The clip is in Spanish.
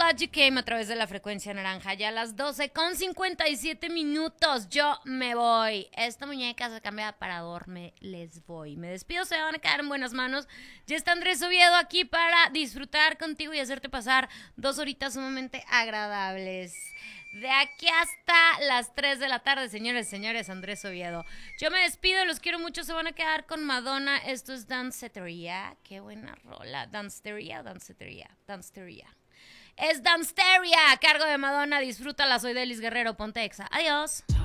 Logic Game a través de la frecuencia naranja. Ya a las 12:57. Yo me voy. Esta muñeca se cambia para dormir. Les voy. Me despido, se van a quedar en buenas manos. Ya está Andrés Oviedo aquí para disfrutar contigo y hacerte pasar 2 horitas sumamente agradables. De aquí hasta las 3 de la tarde, señores, Andrés Oviedo. Yo me despido, los quiero mucho, se van a quedar con Madonna. Esto es Danceteria. Qué buena rola. Danceteria. Es Danceteria, a cargo de Madonna. Disfrútala, soy Delis Guerrero, ponte exa. Adiós.